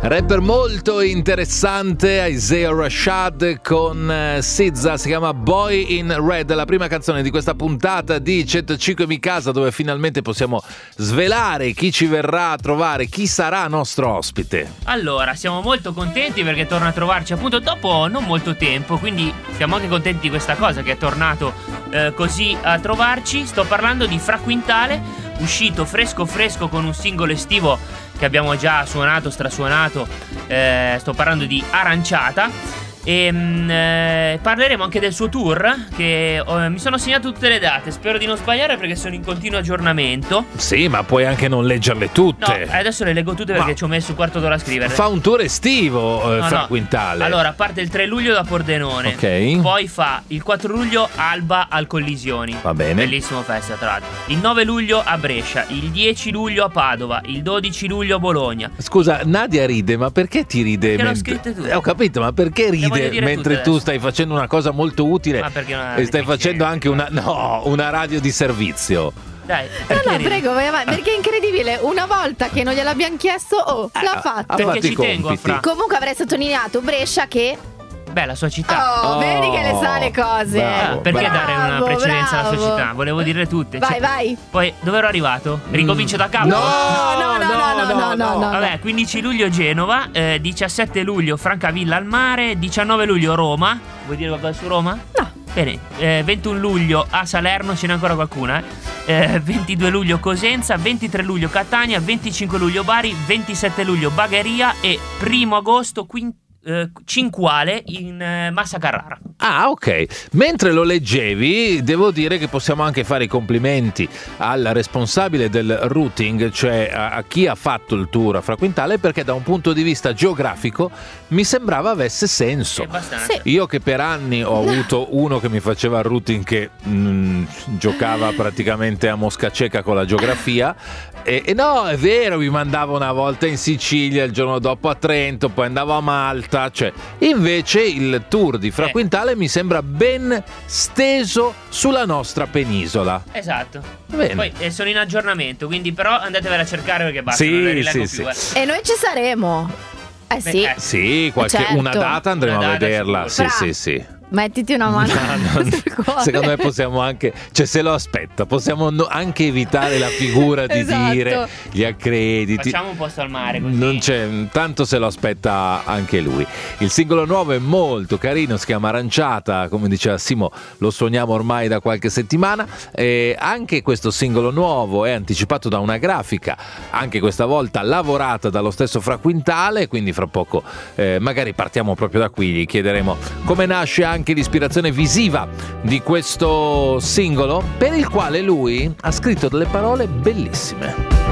Rapper molto interessante, Isaiah Rashad con SZA, si chiama Boy in Red, la prima canzone di questa puntata di 105 Mi Casa, dove finalmente possiamo svelare chi ci verrà a trovare, chi sarà nostro ospite. Allora, siamo molto contenti perché torna a trovarci appunto dopo non molto tempo, quindi siamo anche contenti di questa cosa che è tornato così a trovarci. Sto parlando di Fra Quintale, uscito fresco con un singolo estivo che abbiamo già suonato, strasuonato. Sto parlando di Aranciata. E parleremo anche del suo tour, che mi sono segnato tutte le date, spero di non sbagliare perché sono in continuo aggiornamento. Sì, ma puoi anche non leggerle tutte. No, adesso le leggo tutte perché ci ho messo un quarto d'ora a scriverle. Fa un tour estivo, Fra Quintale. Allora, parte il 3 luglio da Pordenone. Ok. Poi fa il 4 luglio Alba al Collisioni. Va bene. Bellissimo festa, tra l'altro. Il 9 luglio a Brescia, il 10 luglio a Padova, il 12 luglio a Bologna. Scusa, Nadia ride, ma perché ti ride? Perché l'ho scritte tutte. Ho capito, ma perché ride mentre tu stai facendo una cosa molto utile? Ma perché e stai facendo anche una radio di servizio. Dai, no, prego, vai avanti. Perché è incredibile. Una volta che non gliel'abbiamo chiesto, l'ha fatto. Perché ci tengo a Fra. Comunque avrei sottolineato Brescia che... Beh, la sua città. Vedi che le sa le cose. Bravo, perché bravo. dare una precedenza alla sua città? Volevo dirle tutte. Vai. Poi, dove ero arrivato? Ricomincio da capo? No. Vabbè, 15 luglio Genova, 17 luglio Francavilla al mare, 19 luglio Roma. Vuoi dire qualcosa su Roma? No. Bene, 21 luglio a Salerno, ce n'è ancora qualcuna. 22 luglio Cosenza, 23 luglio Catania, 25 luglio Bari, 27 luglio Bagheria e 1 agosto Cinquale in Massa Carrara. Ah, ok. Mentre lo leggevi, devo dire che possiamo anche fare i complimenti al responsabile del routing, cioè a chi ha fatto il tour a Fra Quintale, perché da un punto di vista geografico mi sembrava avesse senso. Sì. Io che per anni ho avuto uno che mi faceva il routing che giocava praticamente a mosca cieca con la geografia, e no, è vero, mi mandava una volta in Sicilia, il giorno dopo a Trento, poi andavo a Malta, cioè invece il tour di Fra Quintale mi sembra ben steso sulla nostra penisola. Esatto. Bene. Poi sono in aggiornamento, quindi però andatevela a cercare perché basta, Sì, non le rileggo sì, più. sì. E noi ci saremo. Sì. Sì, certo. una data andremo Una a data vederla. sicuro. Sì. Mettiti una mano sul cuore. Secondo me possiamo anche, cioè se lo aspetta, possiamo anche evitare la figura di Esatto. dire gli accrediti. Facciamo un posto al mare così. Non c'è, tanto se lo aspetta anche lui. Il singolo nuovo è molto carino, si chiama Aranciata, come diceva Simo, lo suoniamo ormai da qualche settimana. E anche questo singolo nuovo è anticipato da una grafica, anche questa volta lavorata dallo stesso Fra Quintale, quindi fra poco magari partiamo proprio da qui, gli chiederemo come nasce anche l'ispirazione visiva di questo singolo, per il quale lui ha scritto delle parole bellissime.